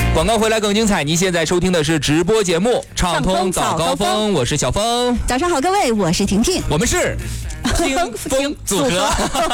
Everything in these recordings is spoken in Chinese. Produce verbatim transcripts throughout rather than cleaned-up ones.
广告回来更精彩，您现在收听的是直播节目《畅通早高峰》，我是小峰。 早上好，各位，我是婷婷， 我们是听风组合。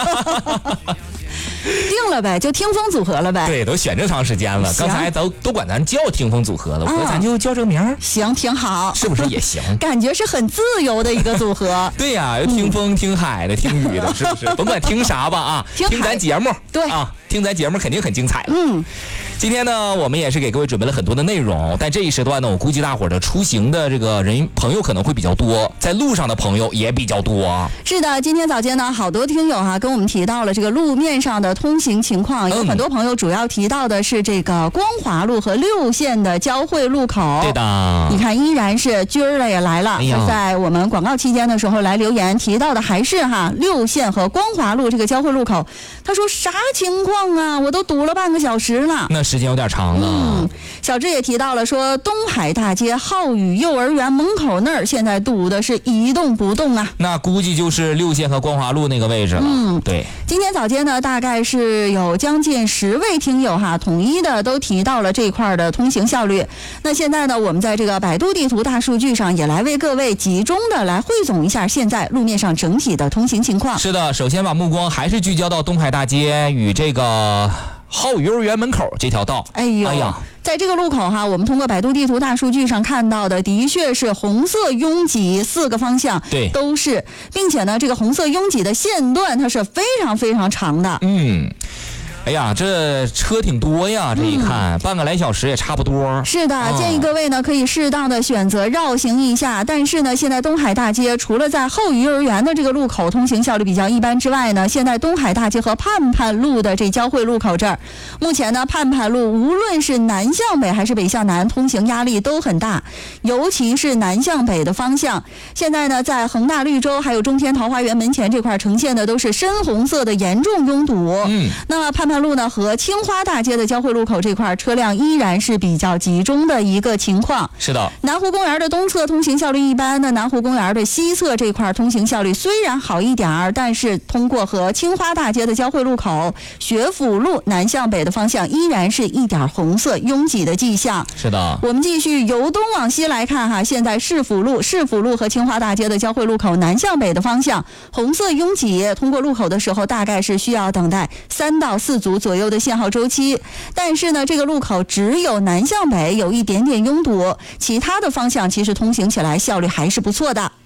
定了呗，就听风组合了呗。 对，都选这么长时间了，刚才都都管咱叫听风组合了，我说咱就叫这个名儿， 行，挺好， 是不是也行？ 感觉是很自由的一个组合。 对呀、啊，有听风、听海的、听雨的，是不是？甭管听啥吧啊，听咱节目， 对啊，听咱节目肯定很精彩了。 嗯。 今天呢，我们也是给各位准备了很多的内容，但这一时段呢，我估计大伙儿的出行的这个人朋友可能会比较多，在路上的朋友也比较多。 是的，今天早间呢，好多听友哈、啊、跟我们提到了这个路面上的通行情况，有很多朋友主要提到的是这个光华路和六线的交汇路口。 对的， 你看依然是军儿的也来了，哎、在我们广告期间的时候来留言提到的还是哈六线和光华路这个交汇路口。他说啥情况啊？我都堵了半个小时了。 那时间有点长了。 嗯，小智也提到了说，东海大街浩宇幼儿园门口那儿现在堵的是一动不动啊。 那估计就是六线和光华路那个位置了。 嗯， 对。 今天早间呢，大概是有将近十位听友哈，统一的都提到了这块的通行效率。那现在呢，我们在这个百度地图大数据上也来为各位集中的来汇总一下现在路面上整体的通行情况。 是的，首先把目光还是聚焦到东海大街与这个浩宇幼儿园门口这条道。 哎呦，哎呀，在这个路口哈，我们通过百度地图大数据上看到的，的确是红色拥挤，四个方向对都是，并且呢，这个红色拥挤的线段它是非常非常长的。 嗯。哎呀，这车挺多呀！这一看，嗯、半个来小时也差不多。 是的，建议各位呢可以适当的选择绕行一下。但是呢，现在东海大街除了在浩宇幼儿园的这个路口通行效率比较一般之外呢，现在东海大街和盼盼路的这交汇路口这儿，目前呢盼盼路无论是南向北还是北向南，通行压力都很大，尤其是南向北的方向。现在呢，在恒大绿洲还有中天桃花源门前这块呈现的都是深红色的严重拥堵。 嗯， 那么盼盼路呢和青花大街的交汇路口这块车辆依然是比较集中的一个情况。 是的， 南湖公园的东侧通行效率一般，那南湖公园的西侧这块通行效率虽然好一点儿，但是通过和青花大街的交汇路口学府路南向北的方向依然是一点红色拥挤的迹象。 是的， 我们继续由东往西来看哈，现在市府路市府路和青花大街的交汇路口南向北的方向红色拥挤，通过路口的时候大概是需要等待三到四组左右的限号周期，但是呢，这个路口只有南向北有一点点拥堵，其他的方向其实通行起来效率还是不错的。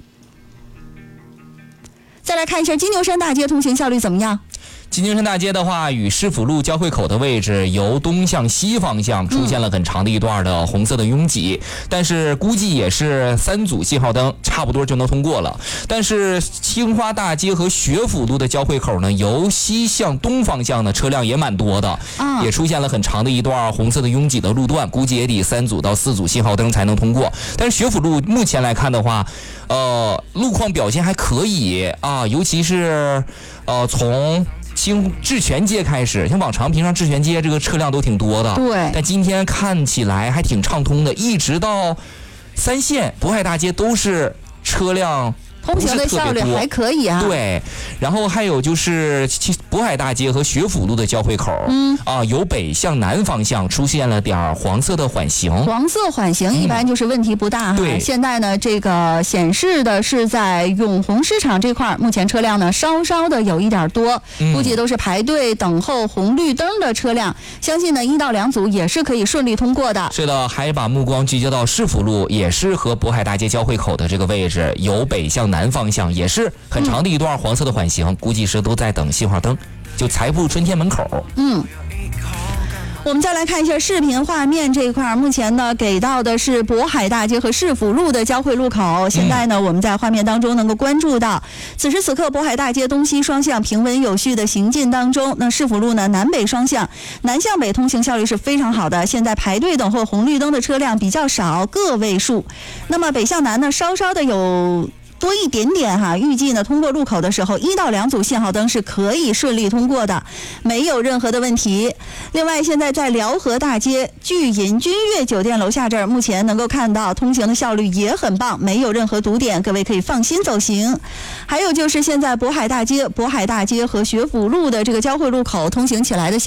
再来看一下金牛山大街通行效率怎么样？ 金牛山大街的话，与市府路交汇口的位置由东向西方向出现了很长的一段的红色的拥挤，嗯、但是估计也是三组信号灯差不多就能通过了。但是青花大街和学府路的交汇口呢，由西向东方向的车辆也蛮多的，啊、也出现了很长的一段红色的拥挤的路段，估计也得三组到四组信号灯才能通过。但是学府路目前来看的话，呃，路况表现还可以啊，尤其是呃从清智泉街开始，像往常平常智泉街这个车辆都挺多的， 对， 但今天看起来还挺畅通的，一直到三线渤海大街都是车辆通行的效率还可以啊。 对，然后还有就是渤海大街和学府路的交汇口，嗯啊，由北向南方向出现了点黄色的缓行。 黄色缓行一般就是问题不大哈。 对、嗯， 现在呢，这个显示的是在永红市场这块，目前车辆呢稍稍的有一点多， 嗯、 估计都是排队等候红绿灯的车辆。相信呢一到两组也是可以顺利通过的。 是的，还把目光聚焦到市府路，也是和渤海大街交汇口的这个位置，由北向南方向也是很长的一段黄色的缓行，嗯、估计是都在等信号灯，就财富春天门口。 嗯。我们再来看一下视频画面这一块，目前呢给到的是渤海大街和市府路的交汇路口。现在呢，我们在画面当中能够关注到，此时此刻渤海大街东西双向平稳有序的行进当中。那市府路呢南北双向，南向北通行效率是非常好的。现在排队等候红绿灯的车辆比较少，个位数。那么北向南呢，稍稍的有多一点点哈，预计呢通过路口的时候，一到两组信号灯是可以顺利通过的，没有任何的问题。另外，现在在辽河大街聚银君悦酒店楼下这儿，目前能够看到通行的效率也很棒，没有任何堵点，各位可以放心走行。还有就是现在渤海大街、渤海大街和学府路的这个交汇路口通行起来的效